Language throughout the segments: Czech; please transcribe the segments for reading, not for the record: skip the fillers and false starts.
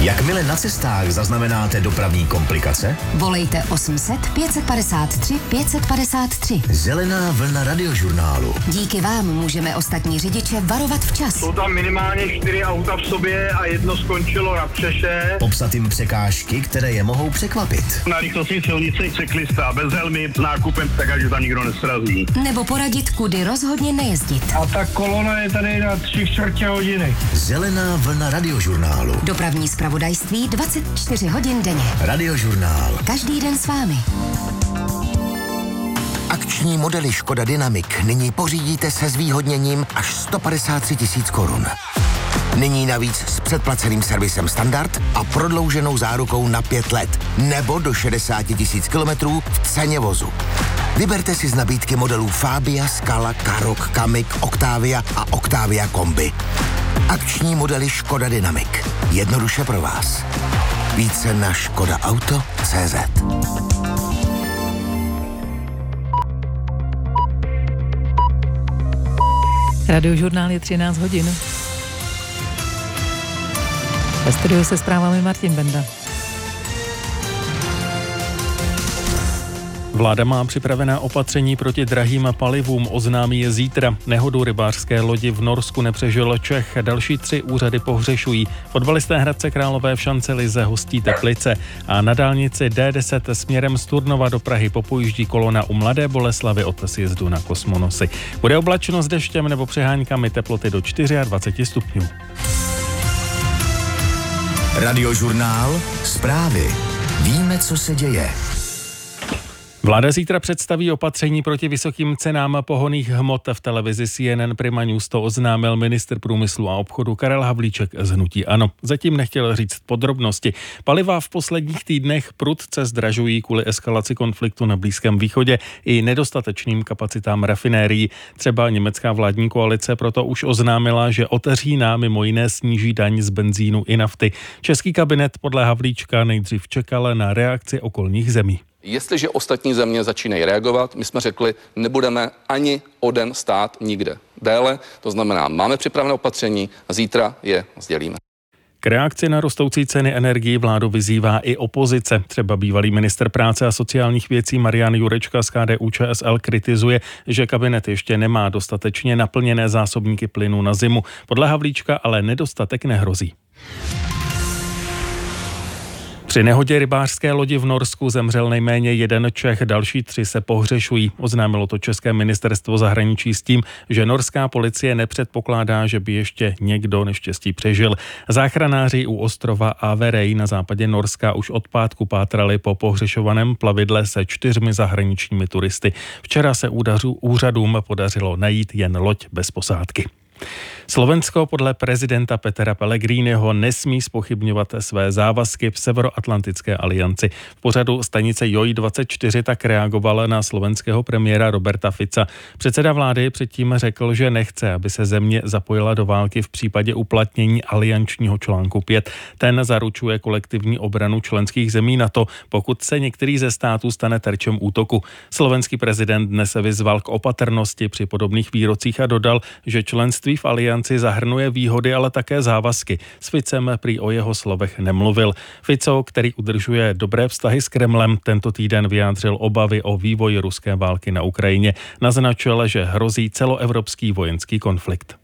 Jakmile na cestách zaznamenáte dopravní komplikace, volejte 800 553 553. Zelená vlna radiožurnálu. Díky vám můžeme ostatní řidiče varovat včas. Jsou tam minimálně 4 auta v sobě a jedno skončilo na přeše. Popsat jim překážky, které je mohou překvapit. Na rychlostní silnici cyklista bez helmy s nákupem, tak ať tam nikdo nesrazí. Nebo poradit, kudy rozhodně nejezdit. A ta kolona je tady na 3/4 hodiny. Zelená vlna radiožurnálu. Dopravní zpravodajství 24 hodin denně. Radiožurnál. Každý den s vámi. Akční modely Škoda Dynamic nyní pořídíte se zvýhodněním až 153 000 korun. Nyní navíc s předplaceným servisem Standard a prodlouženou zárukou na 5 let nebo do 60 000 kilometrů v ceně vozu. Vyberte si z nabídky modelů Fabia, Scala, Karoq, Kamiq, Octavia a Octavia Kombi. Akční modely Škoda Dynamic. Jednoduše pro vás. Více na škodaauto.cz. Radiožurnál je 13 hodin. Ve studiu se zprávami Martin Benda. Vláda má připravená opatření proti drahým palivům, oznámí je zítra. Nehodu rybářské lodi v Norsku nepřežil Čech, další 3 úřady pohřešují. Fotbalisté Hradce Králové v šance lize hostí Teplice a na dálnici D10 směrem z Turnova do Prahy popojíždí kolona u Mladé Boleslavi od sjezdu na Kosmonosy. Bude oblačno s deštěm nebo přeháňkami, teploty do 24 stupňů. Radiožurnál. Zprávy. Víme, co se děje. Vláda zítra představí opatření proti vysokým cenám pohonných hmot. V televizi CNN Prima News to oznámil ministr průmyslu a obchodu Karel Havlíček z hnutí ANO. Zatím nechtěl říct podrobnosti. Paliva v posledních týdnech prudce zdražují kvůli eskalaci konfliktu na Blízkém východě i nedostatečným kapacitám rafinérií. Třeba německá vládní koalice proto už oznámila, že od října mimo jiné sníží daň z benzínu i nafty. Český kabinet podle Havlíčka nejdřív čekal na reakci okolních zemí. Jestliže ostatní země začínají reagovat, my jsme řekli, nebudeme ani o den stát nikde déle, to znamená, máme připravené opatření a zítra je sdělíme. K reakci na rostoucí ceny energií vládu vyzývá i opozice. Třeba bývalý ministr práce a sociálních věcí Marian Jurečka z KDU-ČSL kritizuje, že kabinet ještě nemá dostatečně naplněné zásobníky plynu na zimu. Podle Havlíčka ale nedostatek nehrozí. Při nehodě rybářské lodi v Norsku zemřel nejméně 1 Čech, další 3 se pohřešují. Oznámilo to české ministerstvo zahraničí s tím, že norská policie nepředpokládá, že by ještě někdo neštěstí přežil. Záchranáři u ostrova Averey na západě Norska už od pátku pátrali po pohřešovaném plavidle se 4 zahraničními turisty. Včera se úřadům podařilo najít jen loď bez posádky. Slovensko podle prezidenta Petra Pellegriniho nesmí zpochybňovat své závazky v Severoatlantické alianci. V pořadu stanice JOJ24 tak reagoval na slovenského premiéra Roberta Fica. Předseda vlády předtím řekl, že nechce, aby se země zapojila do války v případě uplatnění aliančního článku 5. Ten zaručuje kolektivní obranu členských zemí NATO, pokud se některý ze států stane terčem útoku. Slovenský prezident dnes vyzval k opatrnosti při podobných výrocích a dodal, že členství v alianci zahrnuje výhody, ale také závazky. S Ficem prý o jeho slovech nemluvil. Fico, který udržuje dobré vztahy s Kremlem, tento týden vyjádřil obavy o vývoji ruské války na Ukrajině. Naznačil, že hrozí celoevropský vojenský konflikt.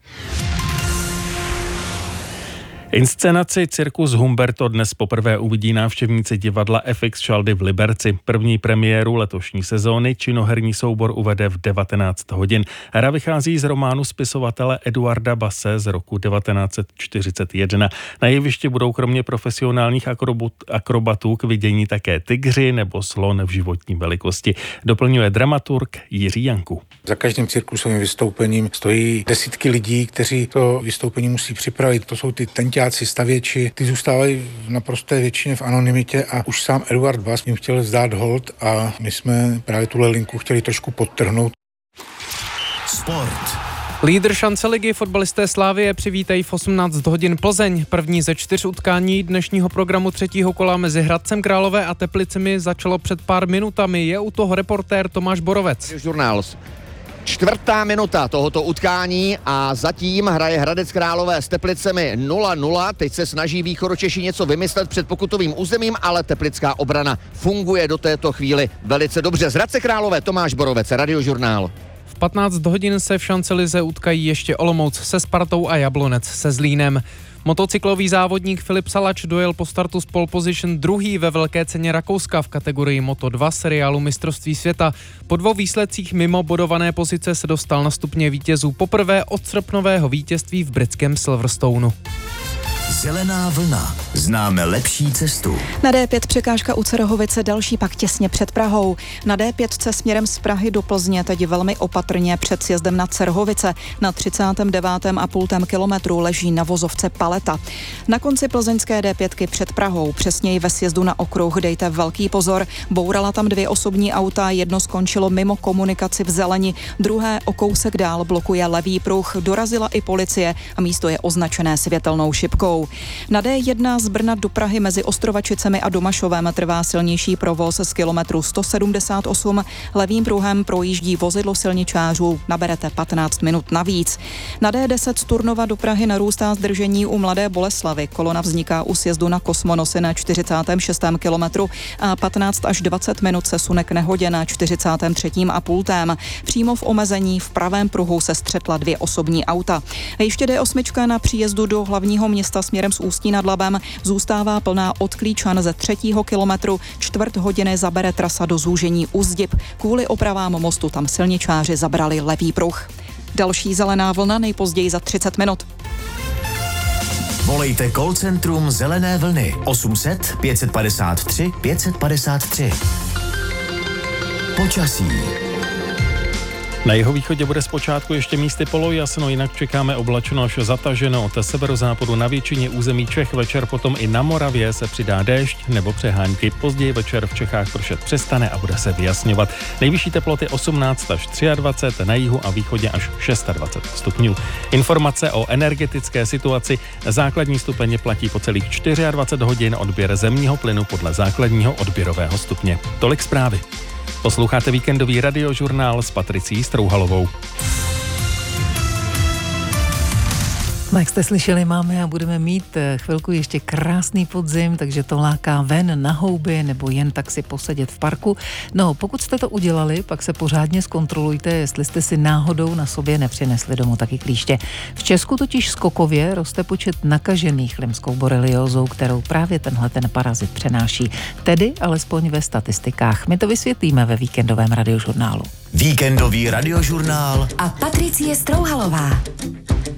Inscenaci Cirkus Humberto dnes poprvé uvidí návštěvníci divadla FX Šaldy v Liberci. První premiéru letošní sezóny činoherní soubor uvede v 19 hodin. Hra vychází z románu spisovatele Eduarda Basse z roku 1941. Na jevišti budou kromě profesionálních akrobatů k vidění také tygři nebo slon v životní velikosti. Doplňuje dramaturg Jiří Janku. Za každým cirkusovým vystoupením stojí desítky lidí, kteří to vystoupení musí připravit. To jsou ty tenťáci, stavěči, ty zůstávají v naprosté většině v anonymitě a už sám Eduard Bass jim chtěl vzdát hold a my jsme právě tuhle linku chtěli trošku podtrhnout. Sport. Lídr šance ligy fotbalisté Slavie přivítají v 18 hodin Plzeň. První ze 4 utkání dnešního programu 3. kola mezi Hradcem Králové a Teplicemi začalo před pár minutami. Je u toho reportér Tomáš Borovec. Žurnál. 4. minuta tohoto utkání a zatím hraje Hradec Králové s Teplicemi 0-0. Teď se snaží Východočeši něco vymyslet před pokutovým územím, ale teplická obrana funguje do této chvíli velice dobře. Z Hradce Králové Tomáš Borovec, Radiožurnál. V 15 hodin se v šancelize utkají ještě Olomouc se Spartou a Jablonec se Zlínem. Motocyklový závodník Filip Salač dojel po startu z pole position druhý ve velké ceně Rakouska v kategorii Moto2 seriálu mistrovství světa. Po 2 výsledcích mimo bodované pozice se dostal na stupně vítězů poprvé od srpnového vítězství v britském Silverstoneu. Zelená vlna. Známe lepší cestu. Na D5 překážka u Cerohovice, další pak těsně před Prahou. Na D5 směrem z Prahy do Plzně teď velmi opatrně před sjezdem na Cerohovice. Na 39,5 kilometru leží na vozovce paleta. Na konci plzeňské D5 před Prahou, přesněji ve sjezdu na okruh, dejte velký pozor. Bourala tam 2 osobní auta, jedno skončilo mimo komunikaci v zeleni, druhé o kousek dál blokuje levý pruh. Dorazila i policie a místo je označené světelnou šipkou. Na D1 z Brna do Prahy mezi Ostrovačicemi a Domašovem trvá silnější provoz z kilometru 178. Levým pruhem projíždí vozidlo silničářů, naberete 15 minut navíc. Na D10 z Turnova do Prahy narůstá zdržení u Mladé Boleslavi. Kolona vzniká u sjezdu na Kosmonosy na 46. kilometru a 15 až 20 minut se sune k nehodě na 43,5. Přímo v omezení v pravém pruhu se střetla 2 osobní auta. A ještě D8 na příjezdu do hlavního města směrem z Ústí nad Labem zůstává plná od Klíčan ze 3. kilometru. 4 hodiny zabere trasa do zúžení Uzdib. Kvůli opravám mostu tam silničáři zabrali levý pruh. Další zelená vlna nejpozději za 30 minut. Volejte call centrum Zelené vlny 800 553 553. Počasí. Na jihovýchodě bude zpočátku ještě místy polojasno, jinak čekáme oblačno až zataženo. Od severozápadu na většině území Čech večer, potom i na Moravě se přidá déšť nebo přehánky. Později večer v Čechách pršet přestane a bude se vyjasňovat. Nejvyšší teploty 18 až 23, na jihu a východě až 26 stupňů. Informace o energetické situaci. Základní stupeň platí po celých 24 hodin, odběr zemního plynu podle základního odběrového stupně. Tolik zprávy. Posloucháte víkendový radiožurnál s Patricí Strouhalovou. No, jak jste slyšeli, máme a budeme mít chvilku ještě krásný podzim, takže to láká ven na houby nebo jen tak si posedět v parku. No, pokud jste to udělali, pak se pořádně zkontrolujte, jestli jste si náhodou na sobě nepřinesli domů taky klíště. V Česku totiž skokově roste počet nakažených limskou boreliózou, kterou právě ten parazit přenáší. Tedy alespoň ve statistikách. My to vysvětlíme ve víkendovém radiožurnálu. Víkendový radiožurnál a Patricie Strouhalová.